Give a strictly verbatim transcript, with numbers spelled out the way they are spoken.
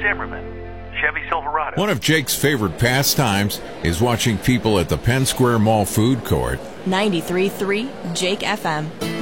Zimmerman, Chevy Silverado. One of Jake's favorite pastimes is watching people at the Penn Square Mall food court. ninety-three point three Jake F M.